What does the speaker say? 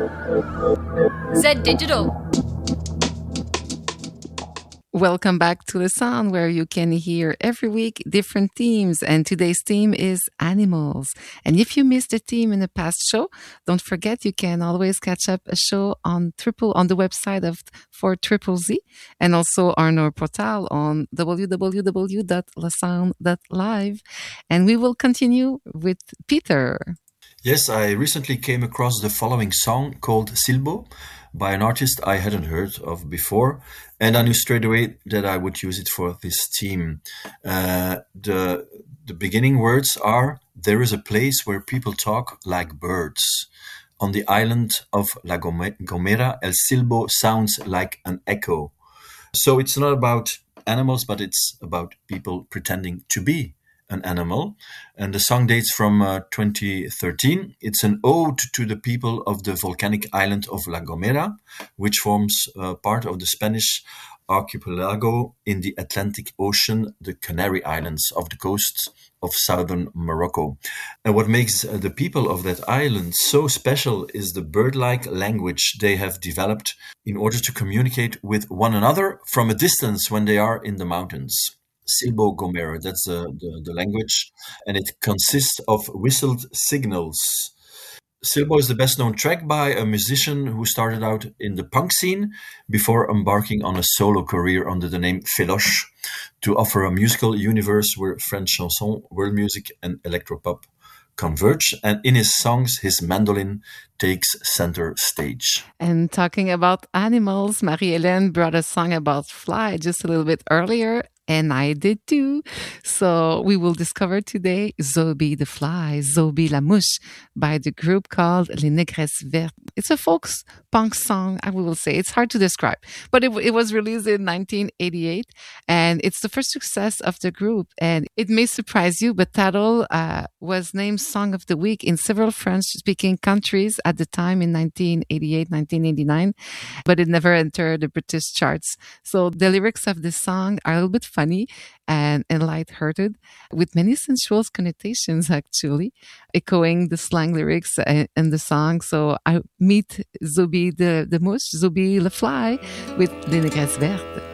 Z Digital. Welcome back to The Sound, where you can hear every week different themes. And today's theme is animals. And if you missed a theme in a past show, don't forget you can always catch up a show on the website of for Triple Z, and also on our portal on www.lasound.live. And we will continue with Peter. Yes, I recently came across the following song called Silbo by an artist I hadn't heard of before, and I knew straight away that I would use it for this theme. The beginning words are, "There is a place where people talk like birds. On the island of La Gomera, El Silbo sounds like an echo." So it's not about animals, but it's about people pretending to be an animal. And the song dates from 2013. It's an ode to the people of the volcanic island of La Gomera, which forms part of the Spanish archipelago in the Atlantic Ocean, the Canary Islands off the coast of southern Morocco. And what makes the people of that island so special is the bird-like language they have developed in order to communicate with one another from a distance when they are in the mountains. Silbo Gomera, that's the language, and it consists of whistled signals. Silbo is the best-known track by a musician who started out in the punk scene before embarking on a solo career under the name Feloche to offer a musical universe where French chanson, world music, and electropop converge, and in his songs, his mandolin takes center stage. And talking about animals, Marie-Hélène brought a song about fly just a little bit earlier, and I did too. So we will discover today Zobi the Fly, Zobi la Mouche by the group called Les Négresses Vertes. It's a folk punk song, I will say. It's hard to describe, but it was released in 1988, and it's the first success of the group. And it may surprise you, but Tattle was named Song of the Week in several French-speaking countries at the time in 1988, 1989, but it never entered the British charts. So the lyrics of this song are a little bit funny and light-hearted, with many sensual connotations, actually, echoing the slang lyrics in the song. So I meet Zobi the Mouche, Zobi le Fly, with Les Négresses Vertes.